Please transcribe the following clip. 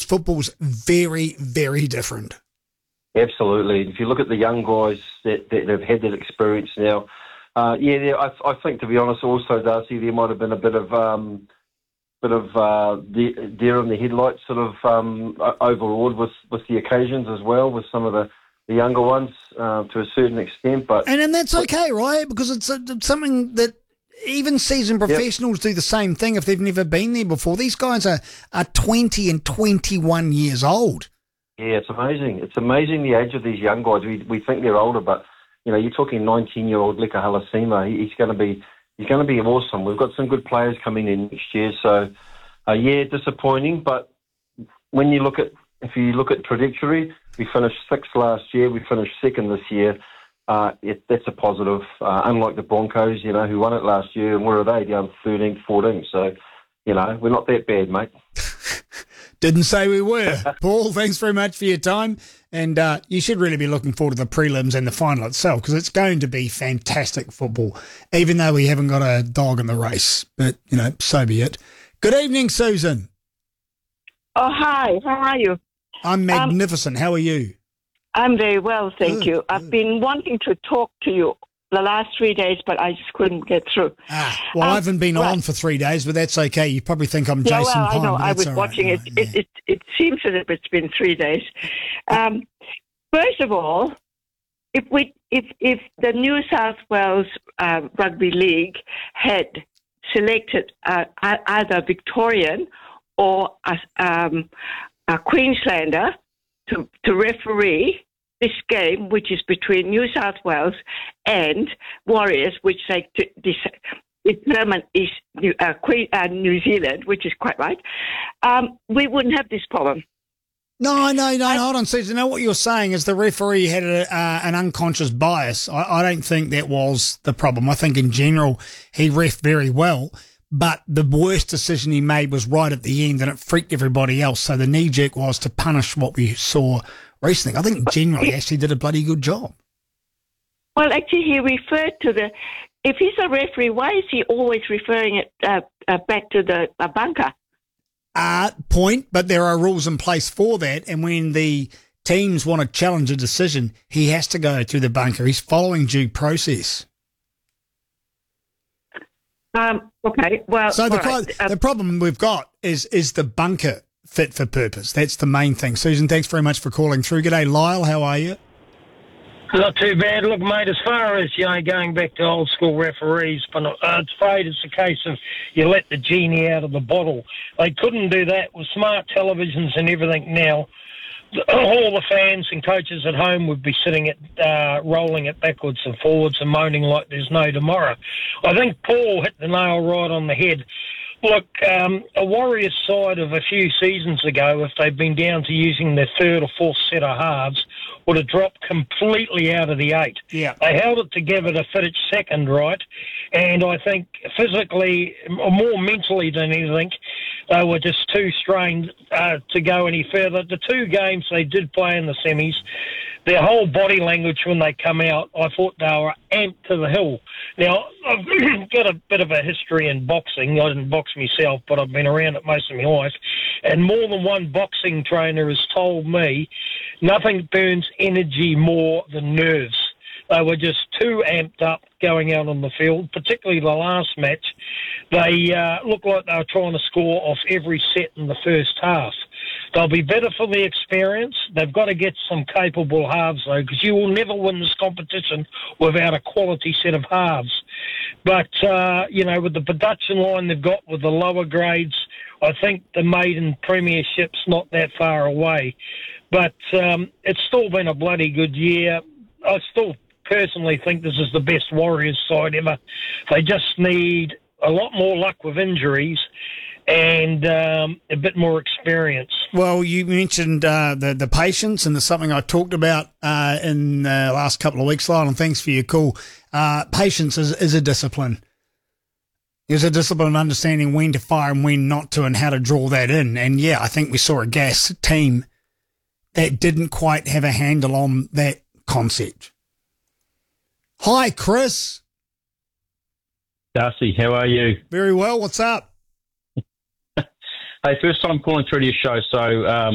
football's very, very different. Absolutely. If you look at the young guys that have had that experience now, I think, to be honest, also, Darcy, there might have been a bit of deer in the headlights, sort of overawed with the occasions as well, with some of the younger ones to a certain extent. And that's okay, right? Because it's something that even seasoned professionals do the same thing if they've never been there before. These guys are 20 and 21 years old. Yeah, it's amazing. It's amazing the age of these young guys. We think they're older, but you're talking 19-year-old Leka Halasima. He's going to be awesome. We've got some good players coming in next year. So, disappointing. But when if you look at trajectory, we finished 6th last year. We finished 2nd this year. That's a positive. Unlike the Broncos, who won it last year, and where are they? Down 13th, 14th. So, we're not that bad, mate. Didn't say we were. Paul, thanks very much for your time. And you should really be looking forward to the prelims and the final itself, because it's going to be fantastic football, even though we haven't got a dog in the race. But, so be it. Good evening, Susan. Oh, hi. How are you? I'm magnificent. How are you? I'm very well, thank you. I've been wanting to talk to you the last 3 days, but I just couldn't get through. I haven't been on for 3 days, but that's okay. You probably think I'm Jason Pine. I know. I was watching it. Yeah. It seems as if it's been 3 days. First of all, if the New South Wales Rugby League had selected either Victorian or a Queenslander to referee this game, which is between New South Wales and Warriors, which determine is New Zealand, which is quite right, we wouldn't have this problem. No, hold on, Susan. Now, what you're saying is the referee had an unconscious bias. I don't think that was the problem. I think in general he ref very well, but the worst decision he made was right at the end, and it freaked everybody else. So the knee-jerk was to punish what we saw recently. I think generally actually did a bloody good job. Well, actually, he referred to if he's a referee, why is he always referring it back to the bunker? Point, but there are rules in place for that, and when the teams want to challenge a decision, he has to go to the bunker. He's following due process. Okay, well... So the problem we've got is the bunker fit for purpose. That's the main thing. Susan, thanks very much for calling through. G'day, Lyle. How are you? Not too bad. Look, mate, as far as, going back to old school referees, but I'm afraid it's a case of you let the genie out of the bottle. They couldn't do that with smart televisions and everything now. All the fans and coaches at home would be sitting rolling it backwards and forwards and moaning like there's no tomorrow. I think Paul hit the nail right on the head. Look, a Warriors side of a few seasons ago, if they'd been down to using their third or fourth set of halves, would have dropped completely out of the 8. Yeah. They held it together to finish second, right? And I think physically, or more mentally than anything, they were just too strained to go any further. The 2 games they did play in the semis, their whole body language when they come out, I thought they were amped to the hill. Now, I've got a bit of a history in boxing. I didn't box myself, but I've been around it most of my life. And more than one boxing trainer has told me nothing burns energy more than nerves. They were just too amped up going out on the field, particularly the last match. They looked like they were trying to score off every set in the first half. They'll be better for the experience. They've got to get some capable halves, though, because you will never win this competition without a quality set of halves. But, with the production line they've got with the lower grades, I think the maiden premiership's not that far away. But it's still been a bloody good year. I still personally think this is the best Warriors side ever. They just need a lot more luck with injuries and a bit more experience. Well, you mentioned the patience, and there's something I talked about in the last couple of weeks, Lyle, and thanks for your call. Patience is a discipline. There's a discipline of understanding when to fire and when not to, and how to draw that in. And, yeah, I think we saw a gas team that didn't quite have a handle on that concept. Hi, Chris. Darcy, how are you? Very well. What's up? Hey, first time calling through to your show, so